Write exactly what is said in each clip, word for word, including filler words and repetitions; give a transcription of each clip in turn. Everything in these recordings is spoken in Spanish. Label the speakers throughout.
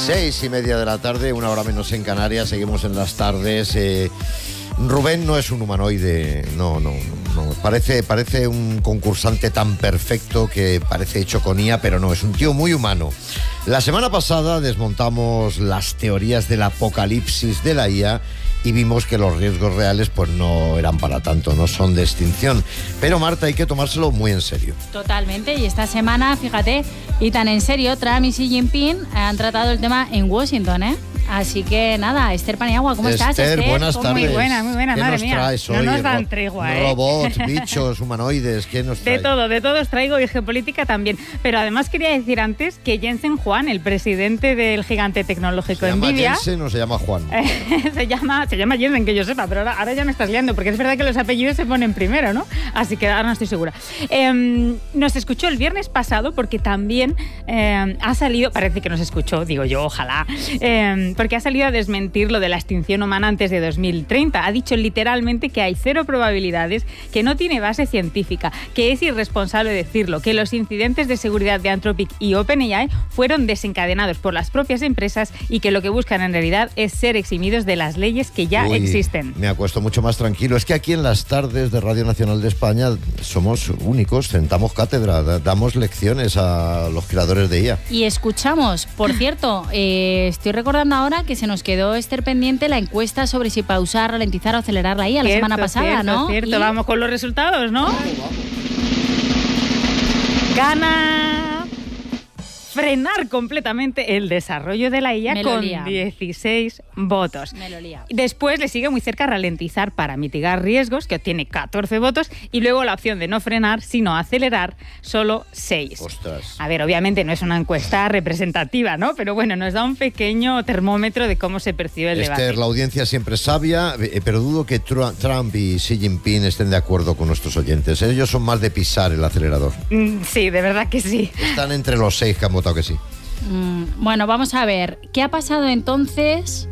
Speaker 1: Seis y media de la tarde, una hora menos en Canarias, seguimos en las tardes. Eh, Rubén no es un humanoide, no, no, no, parece, parece un concursante tan perfecto que parece hecho con I A, pero no, es un tío muy humano. La semana pasada desmontamos las teorías del apocalipsis de la I A y vimos que los riesgos reales pues no eran para tanto, no son de extinción. Pero Marta, hay que tomárselo muy en serio.
Speaker 2: Totalmente, y esta semana, fíjate, y tan en serio, Trump y Xi Jinping han tratado el tema en Washington, ¿eh? Así que nada, Esther Paniagua, ¿cómo
Speaker 1: Esther,
Speaker 2: estás, Esther?
Speaker 1: buenas tardes.
Speaker 3: Muy buena, muy buena,
Speaker 1: ¿Qué
Speaker 3: madre
Speaker 1: nos
Speaker 3: mía.
Speaker 1: traes hoy?
Speaker 3: No nos dan
Speaker 1: Ro-
Speaker 3: tregua, ¿eh?
Speaker 1: Robots, bichos, humanoides, ¿qué nos traes?
Speaker 3: De todo, de todo os traigo, y geopolítica también. Pero además quería decir antes que Jensen Huang, el presidente del gigante tecnológico
Speaker 1: ¿Se llama
Speaker 3: Nvidia...
Speaker 1: Jensen o se llama Juan?
Speaker 3: se, llama, se llama Jensen, que yo sepa, pero ahora, ahora ya me estás liando, porque es verdad que los apellidos se ponen primero, ¿no? Así que ahora no estoy segura. Eh, nos escuchó el viernes pasado porque también eh, ha salido, parece que nos escuchó, digo yo, ojalá, eh, porque ha salido a desmentir lo de la extinción humana antes de dos mil treinta. Ha dicho literalmente que hay cero probabilidades, que no tiene base científica, que es irresponsable decirlo, que los incidentes de seguridad de Anthropic y OpenAI fueron desencadenados por las propias empresas y que lo que buscan en realidad es ser eximidos de las leyes que ya
Speaker 1: Uy,
Speaker 3: existen.
Speaker 1: Me acuesto mucho más tranquilo. Es que aquí en las tardes de Radio Nacional de España somos únicos, sentamos cátedra, da- damos lecciones a los creadores de I A.
Speaker 2: Y escuchamos, por cierto, eh, estoy recordando ahora que se nos quedó, Esther, pendiente la encuesta sobre si pausar, ralentizar o acelerar la I A la
Speaker 3: Cierto,
Speaker 2: semana pasada,
Speaker 3: cierto,
Speaker 2: ¿no?
Speaker 3: Cierto,
Speaker 2: Y-
Speaker 3: vamos con los resultados, ¿no? Gana frenar completamente el desarrollo de la I A
Speaker 2: Me lo
Speaker 3: con
Speaker 2: lía.
Speaker 3: dieciséis votos.
Speaker 2: Me lo lía.
Speaker 3: Después le sigue muy cerca ralentizar para mitigar riesgos, que obtiene catorce votos, y luego la opción de no frenar, sino acelerar, solo seis.
Speaker 1: Ostras.
Speaker 3: A ver, obviamente no es una encuesta representativa, ¿no? Pero bueno, nos da un pequeño termómetro de cómo se percibe el
Speaker 1: Esther,
Speaker 3: debate.
Speaker 1: la audiencia siempre es sabia, eh, pero dudo que Tru- Trump y Xi Jinping estén de acuerdo con nuestros oyentes. Ellos son más de pisar el acelerador.
Speaker 3: Mm, Sí, de verdad que sí.
Speaker 1: Están entre los seis que han votado que sí.
Speaker 2: Mm, bueno, vamos a ver, ¿qué ha pasado entonces?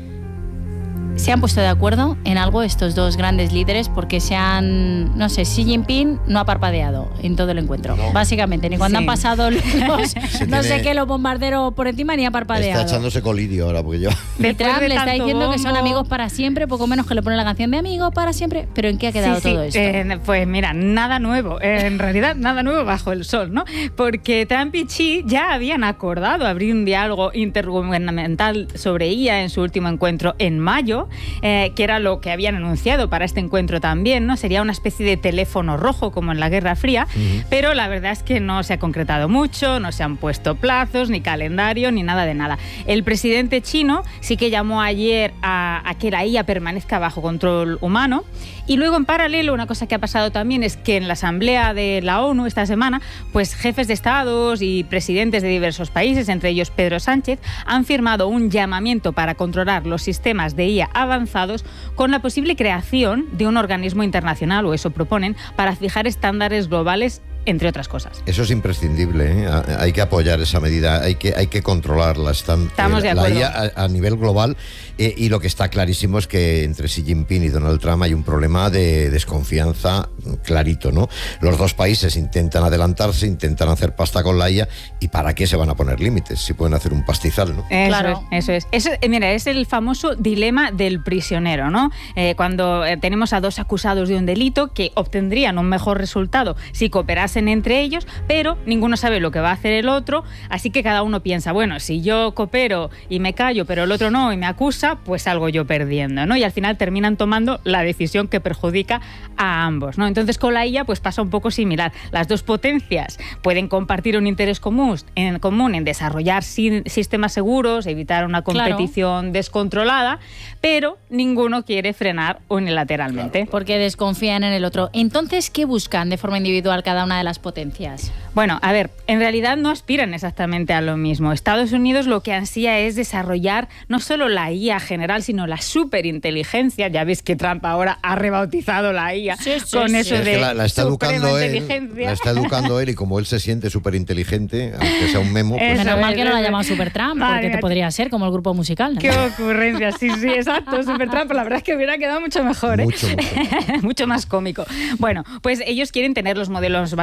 Speaker 2: ¿Se han puesto de acuerdo en algo estos dos grandes líderes? Porque se han, no sé, Xi Jinping no ha parpadeado en todo el encuentro,
Speaker 1: No.
Speaker 2: básicamente, ni cuando
Speaker 3: Sí.
Speaker 2: han pasado los, no sé
Speaker 1: tiene-
Speaker 2: qué, los bombarderos por encima, ni ha parpadeado.
Speaker 1: Está echándose colirio ahora, porque yo...
Speaker 2: Y
Speaker 3: Después
Speaker 2: Trump
Speaker 3: de
Speaker 2: le está
Speaker 3: tanto
Speaker 2: diciendo que son
Speaker 3: bombo-
Speaker 2: amigos para siempre, poco menos que le pone la canción de amigos para siempre. ¿Pero en qué ha quedado
Speaker 3: Sí, sí,
Speaker 2: todo esto?
Speaker 3: eh, pues mira, nada nuevo. Eh, en realidad, nada nuevo bajo el sol, ¿no? Porque Trump y Xi ya habían acordado abrir un diálogo intergubernamental sobre I A en su último encuentro en mayo, eh, que era lo que habían anunciado para este encuentro también, ¿no? Sería una especie de teléfono rojo, como en la Guerra Fría,
Speaker 1: Ujú.
Speaker 3: pero la verdad es que no se ha concretado mucho, no se han puesto plazos, ni calendario, ni nada de nada. El presidente chino sí que llamó ayer a, a que la I A permanezca bajo control humano, y luego en paralelo una cosa que ha pasado también es que en la asamblea de la ONU esta semana, pues jefes de estados y presidentes de diversos países, entre ellos Pedro Sánchez, han firmado un llamamiento para controlar los sistemas de I A avanzados con la posible creación de un organismo internacional, o eso proponen, para fijar estándares globales, entre otras cosas.
Speaker 1: Eso es imprescindible, ¿eh? A- Hay que apoyar esa medida, hay que, hay que controlarla. Están,
Speaker 3: Estamos de
Speaker 1: la
Speaker 3: acuerdo.
Speaker 1: I A a, a nivel global, eh, y lo que está clarísimo es que entre Xi Jinping y Donald Trump hay un problema de desconfianza clarito, ¿no? Los dos países intentan adelantarse, intentan hacer pasta con la I A, ¿y para qué se van a poner límites? Si pueden hacer un pastizal, ¿no?
Speaker 3: Eso
Speaker 2: Claro.
Speaker 3: es, eso es. Eso, eh, mira, es el famoso dilema del prisionero, ¿no? Eh, cuando eh, tenemos a dos acusados de un delito que obtendrían un mejor resultado si cooperasen entre ellos, pero ninguno sabe lo que va a hacer el otro, así que cada uno piensa, bueno, si yo coopero y me callo, pero el otro no y me acusa, pues salgo yo perdiendo, ¿no? Y al final terminan tomando la decisión que perjudica a ambos, ¿no? Entonces con la I A pues pasa un poco similar. Las dos potencias pueden compartir un interés común en, común en desarrollar si- sistemas seguros, evitar una
Speaker 2: Claro.
Speaker 3: competición descontrolada, pero ninguno quiere frenar unilateralmente.
Speaker 2: Porque desconfían en el otro. Entonces, ¿qué buscan de forma individual cada una de las potencias?
Speaker 3: Bueno, a ver, en realidad no aspiran exactamente a lo mismo. Estados Unidos lo que ansía es desarrollar no solo la I A general, sino la superinteligencia. Ya veis que Trump ahora ha rebautizado la I A
Speaker 2: Sí, sí,
Speaker 3: con
Speaker 2: sí.
Speaker 3: eso
Speaker 1: Es
Speaker 3: de
Speaker 1: que la, la está educando él,
Speaker 3: supremainteligencia.
Speaker 1: la está educando él, y como él se siente súper inteligente, aunque sea un memo, pues
Speaker 3: Eso
Speaker 2: Menos mal
Speaker 3: es,
Speaker 2: que no la
Speaker 3: eso
Speaker 2: llaman
Speaker 3: es.
Speaker 2: Supertramp,
Speaker 3: Madre
Speaker 2: porque te
Speaker 3: mía,
Speaker 2: podría ser como el grupo musical, ¿no?
Speaker 3: Qué ocurrencia, sí, sí, exacto, Supertramp. La verdad es que hubiera quedado mucho mejor, ¿eh?
Speaker 1: mucho, mucho.
Speaker 3: Mucho más cómico. Bueno, pues ellos quieren tener los modelos más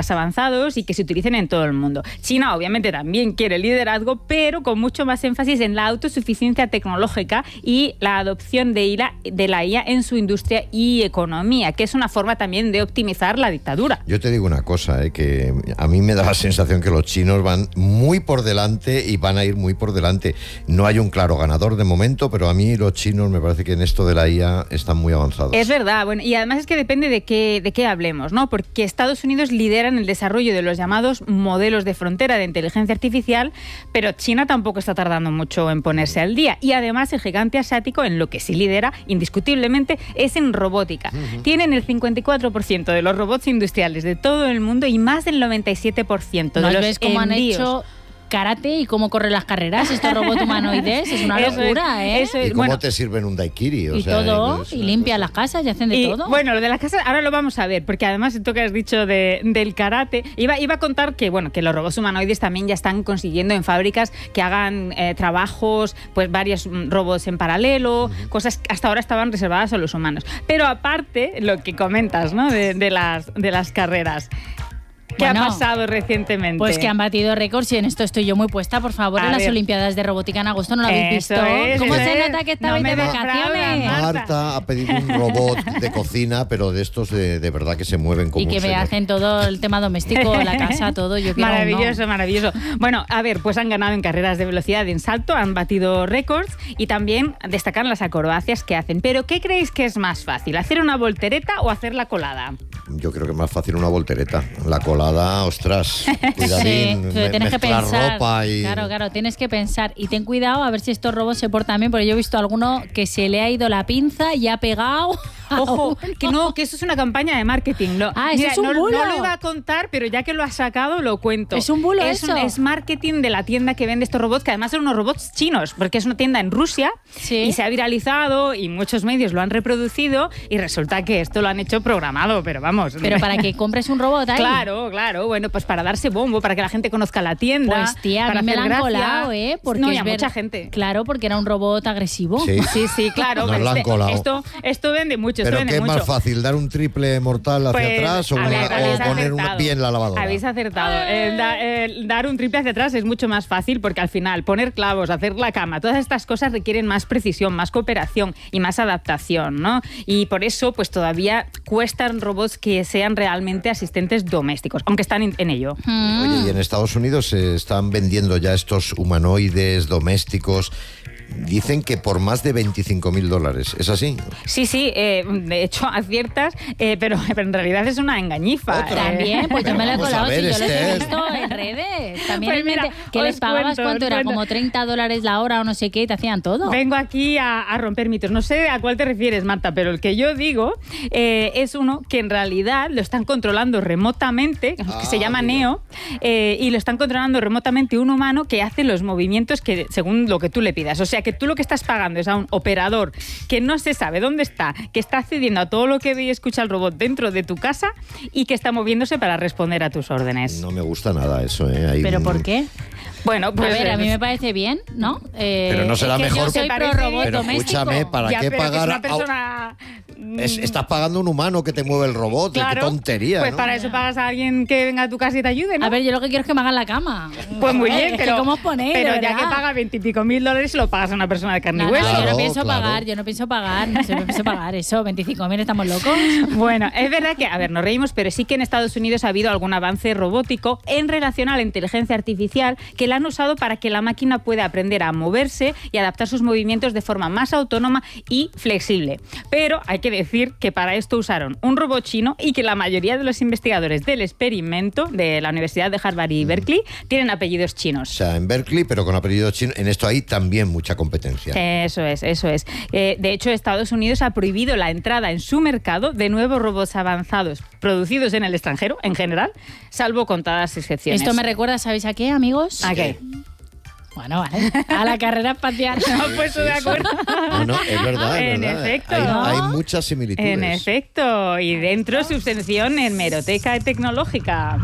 Speaker 3: más avanzados y que se utilicen en todo el mundo. China obviamente también quiere liderazgo, pero con mucho más énfasis en la autosuficiencia tecnológica y la adopción de, I A, de la I A en su industria y economía, que es una forma también de optimizar la dictadura.
Speaker 1: Yo te digo una cosa, eh, que a mí me da la sensación que los chinos van muy por delante y van a ir muy por delante. No hay un claro ganador de momento, pero a mí los chinos me parece que en esto de la I A están muy avanzados.
Speaker 3: Es verdad, bueno, y además es que depende de qué, de qué hablemos, ¿no? Porque Estados Unidos lidera en el desarrollo de los llamados modelos de frontera de inteligencia artificial, pero China tampoco está tardando mucho en ponerse al día. Y además el gigante asiático en lo que sí lidera, indiscutiblemente, es en robótica. Uh-huh. Tienen el cincuenta y cuatro por ciento de los robots industriales de todo el mundo y más del noventa y siete por ciento de
Speaker 2: ¿No
Speaker 3: los
Speaker 2: ves cómo
Speaker 3: envíos.
Speaker 2: Han hecho karate y cómo corren las carreras estos robots humanoides? Es una
Speaker 3: eso
Speaker 2: locura,
Speaker 3: es,
Speaker 2: ¿eh?
Speaker 3: Eso es,
Speaker 1: ¿Y cómo
Speaker 3: bueno,
Speaker 1: te sirven un daiquiri? O
Speaker 2: y
Speaker 1: sea,
Speaker 2: todo,
Speaker 1: es
Speaker 2: y limpian las casas y hacen de
Speaker 3: y,
Speaker 2: todo.
Speaker 3: Bueno, lo de las casas ahora lo vamos a ver, porque además esto que has dicho de, del karate, iba, iba a contar que bueno que los robots humanoides también ya están consiguiendo en fábricas que hagan eh, trabajos, pues varios robots en paralelo, uh-huh. cosas que hasta ahora estaban reservadas a los humanos. Pero aparte, lo que comentas, ¿no? de, de, las, de las carreras. ¿Qué bueno, ha pasado recientemente?
Speaker 2: Pues que han batido récords y en esto estoy yo muy puesta, por favor, a en ver. Las Olimpiadas de Robótica en agosto, ¿no lo habéis
Speaker 3: Eso
Speaker 2: visto?
Speaker 3: Es,
Speaker 2: ¿Cómo se
Speaker 3: es.
Speaker 2: nota que estabais
Speaker 3: no
Speaker 2: de vacaciones?
Speaker 1: Marta. Marta ha pedido un robot de cocina, pero de estos de, de verdad que se mueven como
Speaker 2: y que
Speaker 1: un
Speaker 2: me
Speaker 1: señor.
Speaker 2: hacen todo el tema doméstico, la casa, todo. Yo quiero
Speaker 3: maravilloso,
Speaker 2: uno.
Speaker 3: maravilloso. Bueno, a ver, pues han ganado en carreras de velocidad en salto, han batido récords y también destacan las acrobacias que hacen. Pero ¿qué creéis que es más fácil? ¿Hacer una voltereta o hacer la colada?
Speaker 1: Yo creo que es más fácil una voltereta. La colada, ostras, cuidadín,
Speaker 2: sí,
Speaker 1: me,
Speaker 2: tienes que pensar,
Speaker 1: ropa y...
Speaker 2: Claro, claro, tienes que pensar. Y ten cuidado a ver si estos robots se portan bien, porque yo he visto a alguno que se le ha ido la pinza y ha pegado...
Speaker 3: Ojo, que no, que eso es una campaña de marketing. No,
Speaker 2: ah, eso
Speaker 3: mira,
Speaker 2: es un
Speaker 3: no,
Speaker 2: bulo.
Speaker 3: No lo iba a contar, pero ya que lo has sacado, lo cuento.
Speaker 2: Es un bulo
Speaker 3: es
Speaker 2: eso.
Speaker 3: Un, es marketing de la tienda que vende estos robots, que además son unos robots chinos, porque es una tienda en Rusia
Speaker 2: sí.
Speaker 3: y se ha viralizado y muchos medios lo han reproducido y resulta que esto lo han hecho programado, pero vamos.
Speaker 2: Pero para que compres un robot ahí.
Speaker 3: Claro, claro, bueno, pues para darse bombo, para que la gente conozca la tienda.
Speaker 2: Pues tía,
Speaker 3: para
Speaker 2: a mí me la han
Speaker 3: gracia.
Speaker 2: colado, ¿eh? Porque
Speaker 3: no, y
Speaker 2: es
Speaker 3: a
Speaker 2: ver...
Speaker 3: mucha gente.
Speaker 2: Claro, porque era un robot agresivo.
Speaker 1: Sí,
Speaker 3: sí, sí claro.
Speaker 1: Nos la han
Speaker 3: este,
Speaker 1: colado.
Speaker 3: Esto, esto vende mucho,
Speaker 1: ¿Pero
Speaker 3: esto vende
Speaker 1: qué es
Speaker 3: mucho.
Speaker 1: más fácil, dar un triple mortal hacia
Speaker 3: pues,
Speaker 1: atrás o,
Speaker 3: ver,
Speaker 1: una, o poner una, bien la lavadora?
Speaker 3: Habéis acertado. Eh, da, eh, dar un triple hacia atrás es mucho más fácil porque al final poner clavos, hacer la cama, todas estas cosas requieren más precisión, más cooperación y más adaptación, ¿no? Y por eso pues todavía cuestan robots que sean realmente asistentes domésticos, aunque están en, en ello.
Speaker 2: Mm.
Speaker 1: Oye, y en Estados Unidos se están vendiendo ya estos humanoides domésticos. Dicen que por más de veinticinco mil dólares. ¿Es así?
Speaker 3: Sí, sí. Eh, de hecho, aciertas, eh, pero, pero en realidad es una engañifa.
Speaker 2: Eh. También, pues yo me lo he colado,
Speaker 1: ver,
Speaker 2: si yo lo he
Speaker 1: Esther.
Speaker 2: visto en redes. También
Speaker 3: Pues
Speaker 2: en
Speaker 3: mira,
Speaker 2: mente, que
Speaker 3: os
Speaker 2: les pagabas
Speaker 3: cuento,
Speaker 2: cuánto
Speaker 3: os
Speaker 2: era,
Speaker 3: cuento.
Speaker 2: como treinta dólares la hora o no sé qué, y te hacían todo.
Speaker 3: Vengo aquí a, a romper mitos. No sé a cuál te refieres, Marta, pero el que yo digo eh, es uno que en realidad lo están controlando remotamente,
Speaker 1: Ah,
Speaker 3: que se llama
Speaker 1: mira.
Speaker 3: Neo, eh, y lo están controlando remotamente un humano que hace los movimientos que según lo que tú le pidas. O sea, que tú lo que estás pagando es a un operador que no se sabe dónde está, que está accediendo a todo lo que ve y escucha el robot dentro de tu casa y que está moviéndose para responder a tus órdenes.
Speaker 1: No me gusta nada eso, ¿eh? Hay
Speaker 2: ¿Pero
Speaker 1: un-
Speaker 2: por qué?
Speaker 3: Bueno, pues...
Speaker 2: a ver, a mí
Speaker 3: eh,
Speaker 2: me parece bien, ¿no? Eh,
Speaker 1: Pero no será
Speaker 2: es que
Speaker 1: mejor-
Speaker 2: yo soy
Speaker 3: ¿Te
Speaker 2: pro
Speaker 3: parece?
Speaker 2: robot
Speaker 1: Pero
Speaker 2: doméstico.
Speaker 1: escúchame, ¿para
Speaker 3: ya,
Speaker 1: qué
Speaker 3: pero que es
Speaker 1: pagar
Speaker 3: una
Speaker 1: a-
Speaker 3: persona...
Speaker 1: Es- estás pagando un humano que te mueve el robot. ¿Qué
Speaker 3: Claro,
Speaker 1: tontería,
Speaker 3: pues
Speaker 1: ¿no?
Speaker 3: para eso pagas a alguien que venga a tu casa y te ayude, ¿no?
Speaker 2: A ver, yo lo que quiero es que me hagan la cama.
Speaker 3: Pues muy
Speaker 2: Joder,
Speaker 3: bien,
Speaker 2: es que
Speaker 3: pero,
Speaker 2: ¿cómo os ponéis,
Speaker 3: pero
Speaker 2: de
Speaker 3: ya que
Speaker 2: verdad?
Speaker 3: paga veintipico mil dólares, lo pagas a una persona de carne
Speaker 2: No,
Speaker 3: y
Speaker 2: no,
Speaker 3: hueso.
Speaker 2: yo
Speaker 1: Claro,
Speaker 2: no pienso
Speaker 1: claro.
Speaker 2: pagar, yo no pienso pagar, no sé, no pienso pagar eso, veinticinco mil, ¿estamos locos?
Speaker 3: Bueno, es verdad que, a ver, nos reímos, pero sí que en Estados Unidos ha habido algún avance robótico en relación a la inteligencia artificial que la han usado para que la máquina pueda aprender a moverse y adaptar sus movimientos de forma más autónoma y flexible. Pero hay que decir que para esto usaron un robot chino y que la mayoría de los investigadores del experimento de la Universidad de Harvard y Berkeley tienen apellidos
Speaker 1: O
Speaker 3: chinos.
Speaker 1: sea, en Berkeley, pero con apellido chino. En esto hay también mucha competencia.
Speaker 3: Eso es, eso es. Eh, de hecho, Estados Unidos ha prohibido la entrada en su mercado de nuevos robots avanzados producidos en el extranjero, en general, salvo contadas excepciones.
Speaker 2: Esto me recuerda, ¿sabéis a qué, amigos?
Speaker 3: ¿A qué?
Speaker 2: Bueno, vale, a la carrera espacial.
Speaker 3: No he puesto de acuerdo.
Speaker 1: No, no, es verdad, es
Speaker 3: En
Speaker 1: verdad.
Speaker 3: efecto.
Speaker 1: Hay,
Speaker 3: ¿No?
Speaker 1: hay muchas similitudes.
Speaker 3: En efecto, y dentro su sección en Hemeroteca Tecnológica.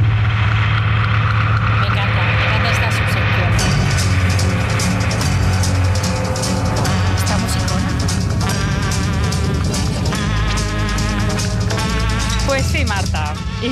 Speaker 2: Me encanta, me encanta esta subsección. Esta musicona.
Speaker 3: Pues sí, Marta. Y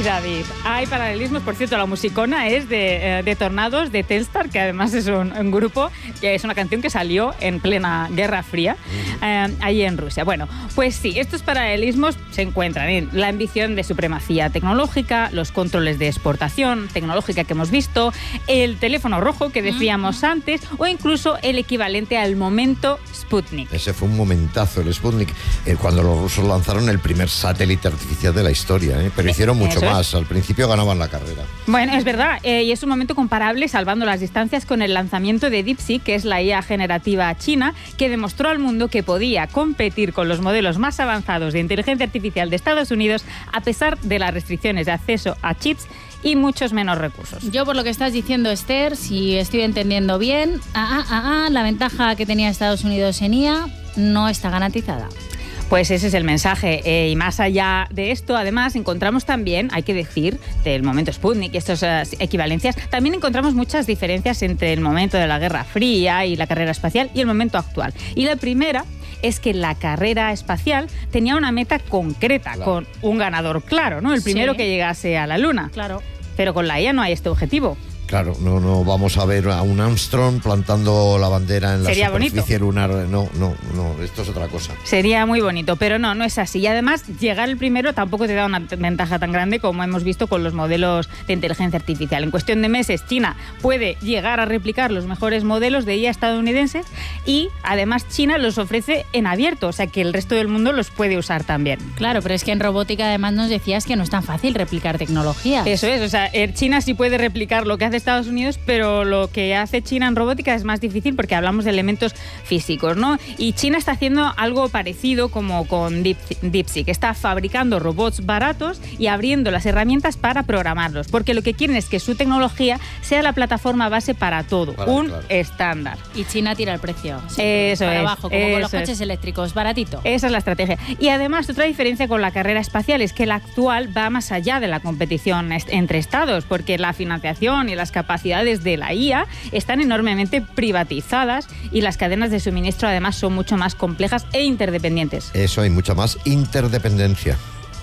Speaker 3: David. Hay paralelismos, por cierto, la musicona es de, eh, de Tornados, de Telstar, que además es un, un grupo, que es una canción que salió en plena Guerra Fría, eh, allí en Rusia. Bueno, pues sí, estos paralelismos se encuentran en la ambición de supremacía tecnológica, los controles de exportación tecnológica que hemos visto, el teléfono rojo que decíamos uh-huh. antes, o incluso el equivalente al momento Sputnik.
Speaker 1: Ese fue un momentazo, el Sputnik, eh, cuando los rusos lanzaron el primer satélite artificial de la historia, ¿eh? Pero hicieron mucho Eso más. Es. Al principio ganaban la carrera.
Speaker 3: Bueno, es verdad, eh, y es un momento comparable, salvando las distancias, con el lanzamiento de DeepSeek, que es la I A generativa china, que demostró al mundo que podía competir con los modelos más avanzados de inteligencia artificial de Estados Unidos, a pesar de las restricciones de acceso a chips y muchos menos recursos.
Speaker 2: Yo, por lo que estás diciendo, Esther, si estoy entendiendo bien, ah, ah, ah, la ventaja que tenía Estados Unidos en I A no está garantizada.
Speaker 3: Pues ese es el mensaje. Eh, y más allá de esto, además, encontramos también, hay que decir, del momento Sputnik y estas uh, equivalencias, también encontramos muchas diferencias entre el momento de la Guerra Fría y la carrera espacial y el momento actual. Y la primera es que la carrera espacial tenía una meta concreta, claro, con un ganador claro, ¿no? El primero sí. que llegase a la Luna.
Speaker 2: Claro.
Speaker 3: Pero con la I A no hay este objetivo.
Speaker 1: Claro, no, no vamos a ver a un Armstrong plantando la bandera en la
Speaker 3: Sería
Speaker 1: superficie
Speaker 3: bonito.
Speaker 1: lunar. No, no, no, esto es otra cosa.
Speaker 3: Sería muy bonito, pero no, no es así. Y además, llegar el primero tampoco te da una ventaja tan grande como hemos visto con los modelos de inteligencia artificial. En cuestión de meses, China puede llegar a replicar los mejores modelos de I A estadounidenses y además China los ofrece en abierto, o sea que el resto del mundo los puede usar también.
Speaker 2: Claro, pero es que en robótica además nos decías que no es tan fácil replicar tecnología.
Speaker 3: Eso es, o sea, China sí puede replicar lo que hace Estados Unidos, pero lo que hace China en robótica es más difícil porque hablamos de elementos físicos, ¿no? Y China está haciendo algo parecido como con DeepSeek, está fabricando robots baratos y abriendo las herramientas para programarlos, porque lo que quieren es que su tecnología sea la plataforma base para todo, vale, un claro. estándar.
Speaker 2: Y China tira el precio. Sí,
Speaker 3: eso
Speaker 2: para
Speaker 3: es.
Speaker 2: abajo, como
Speaker 3: eso
Speaker 2: con los coches
Speaker 3: es.
Speaker 2: eléctricos, baratito.
Speaker 3: Esa es la estrategia. Y además, otra diferencia con la carrera espacial es que la actual va más allá de la competición entre estados, porque la financiación y las capacidades de la I A están enormemente privatizadas y las cadenas de suministro además son mucho más complejas e interdependientes.
Speaker 1: Eso, hay mucha más interdependencia.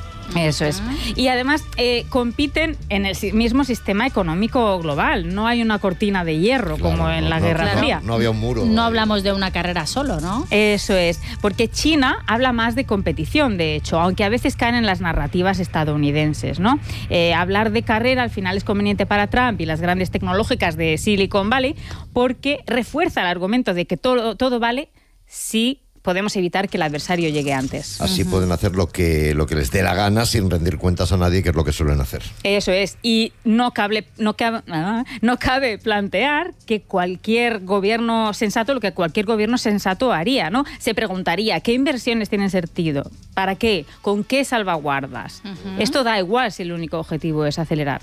Speaker 3: Eso es. Y además eh, compiten en el mismo sistema económico global. No hay una cortina de hierro claro, como en la no, Guerra
Speaker 1: claro.
Speaker 3: Fría.
Speaker 1: No, no había un muro.
Speaker 2: No hablamos de una carrera solo, ¿no?
Speaker 3: Eso es. Porque China habla más de competición, de hecho, aunque a veces caen en las narrativas estadounidenses, ¿no? Eh, hablar de carrera al final es conveniente para Trump y las grandes tecnológicas de Silicon Valley porque refuerza el argumento de que todo, todo vale si podemos evitar que el adversario llegue antes.
Speaker 1: Así uh-huh. pueden hacer lo que, lo que les dé la gana sin rendir cuentas a nadie, que es lo que suelen hacer.
Speaker 3: Eso es. Y no cabe, no cabe, no cabe plantear que cualquier gobierno sensato, lo que cualquier gobierno sensato haría, ¿no? Se preguntaría, ¿qué inversiones tienen sentido? ¿Para qué? ¿Con qué salvaguardas? Uh-huh. Esto da igual si el único objetivo es acelerar.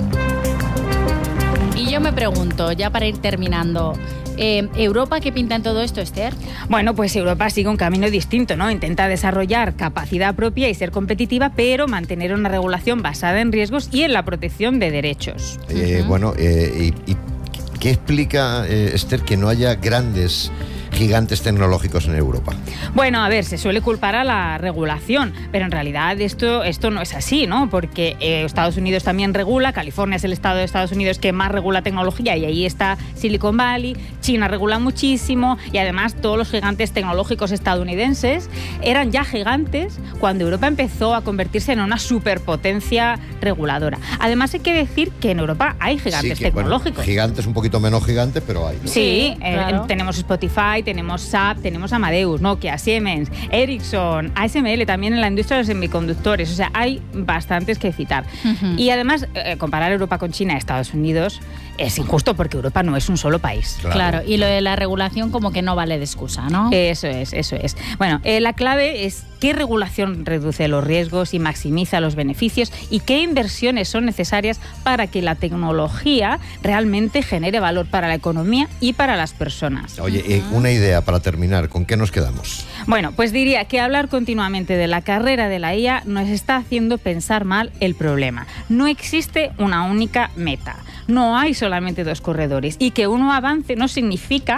Speaker 2: Y yo me pregunto, ya para ir terminando, eh, ¿Europa qué pinta en todo esto, Esther?
Speaker 3: Bueno, pues Europa sigue un camino distinto, ¿no? Intenta desarrollar capacidad propia y ser competitiva, pero mantener una regulación basada en riesgos y en la protección de derechos.
Speaker 1: Eh, uh-huh. Bueno, eh, y, y ¿qué explica, eh, Esther, que no haya grandes gigantes tecnológicos en Europa?
Speaker 3: Bueno, a ver, se suele culpar a la regulación, pero en realidad esto, esto no es así, ¿no? Porque eh, Estados Unidos también regula, California es el estado de Estados Unidos que más regula tecnología y ahí está Silicon Valley, China regula muchísimo y además todos los gigantes tecnológicos estadounidenses eran ya gigantes cuando Europa empezó a convertirse en una superpotencia reguladora. Además hay que decir que en Europa hay gigantes
Speaker 1: sí, que,
Speaker 3: tecnológicos.
Speaker 1: Bueno, gigantes un poquito menos gigantes, pero hay, ¿no?
Speaker 3: Sí, eh,
Speaker 2: claro.
Speaker 3: tenemos Spotify, tenemos S A P, tenemos Amadeus, Nokia, Siemens, Ericsson, A S M L también en la industria de los semiconductores. O sea, hay bastantes que citar. Uh-huh. Y además, eh, comparar Europa con China y Estados Unidos es injusto porque Europa no es un solo país.
Speaker 2: Claro, claro. Y lo de la regulación como que no vale de excusa, ¿no?
Speaker 3: Eso es, eso es. Bueno, eh, la clave es qué regulación reduce los riesgos y maximiza los beneficios y qué inversiones son necesarias para que la tecnología realmente genere valor para la economía y para las personas.
Speaker 1: Oye, eh, una idea para terminar, ¿con qué nos quedamos?
Speaker 3: Bueno, pues diría que hablar continuamente de la carrera de la I A nos está haciendo pensar mal el problema. No existe una única meta. No hay solamente dos corredores y que uno avance no significa que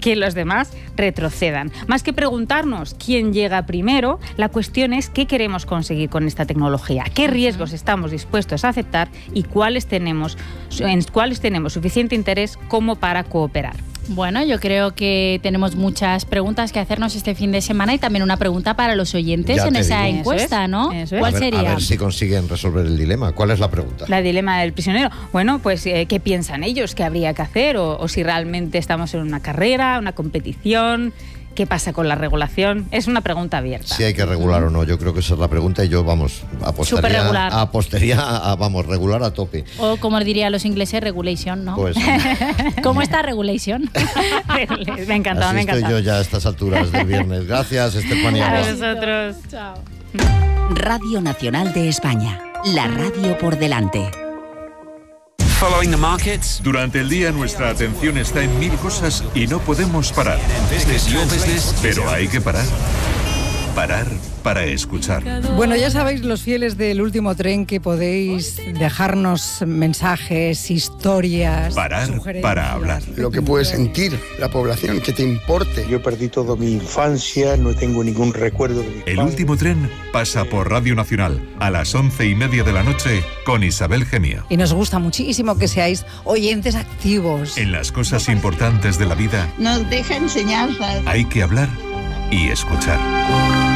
Speaker 3: que los demás retrocedan. Más que preguntarnos quién llega primero, la cuestión es qué queremos conseguir con esta tecnología, qué riesgos estamos dispuestos a aceptar y cuáles tenemos, en cuáles tenemos suficiente interés como para cooperar.
Speaker 2: Bueno, yo creo que tenemos muchas preguntas que hacernos este fin de semana y también una pregunta para los oyentes
Speaker 1: Ya
Speaker 2: en
Speaker 1: te
Speaker 2: esa
Speaker 1: digo.
Speaker 2: encuesta, ¿no?
Speaker 3: Eso es.
Speaker 2: ¿Cuál
Speaker 1: a ver,
Speaker 2: sería?
Speaker 1: A ver si consiguen resolver el dilema. ¿Cuál es la pregunta?
Speaker 3: La dilema del prisionero. Bueno, pues eh, ¿qué piensan ellos? ¿Qué habría que hacer? O, o si realmente estamos en una carrera, una competición. ¿Qué pasa con la regulación? Es una pregunta abierta.
Speaker 1: Si hay que regular o no, yo creo que esa es la pregunta y yo, vamos, apostaría,
Speaker 2: Superregular.
Speaker 1: apostaría a, vamos, regular a tope.
Speaker 2: O como dirían los ingleses, regulation, ¿no?
Speaker 1: Pues
Speaker 2: ¿Cómo está regulation?
Speaker 3: Me ha encantado,
Speaker 1: así
Speaker 3: me ha
Speaker 1: estoy
Speaker 3: encantado.
Speaker 1: yo ya a estas alturas del viernes. Gracias, Estefanía.
Speaker 3: A
Speaker 1: Guas.
Speaker 3: vosotros.
Speaker 2: Chao.
Speaker 4: Radio Nacional de España. La radio por delante.
Speaker 5: Following the markets.
Speaker 6: Durante el día nuestra atención está en mil cosas y no podemos parar.
Speaker 5: Business, your business.
Speaker 6: Pero hay que parar. Parar para escuchar.
Speaker 7: Bueno, ya sabéis, los fieles del último tren, que podéis dejarnos mensajes, historias,
Speaker 6: Parar
Speaker 7: sugerencias.
Speaker 6: para hablar.
Speaker 8: Lo que puede sentir la población, que te importe.
Speaker 9: Yo perdí toda mi infancia, no tengo ningún recuerdo de mi
Speaker 6: El
Speaker 9: padre.
Speaker 6: último tren pasa por Radio Nacional a las once y media de la noche con Isabel Gemio.
Speaker 7: Y nos gusta muchísimo que seáis oyentes activos.
Speaker 6: En las cosas importantes de la vida
Speaker 10: Nos deja enseñanzas.
Speaker 6: hay que hablar y escuchar.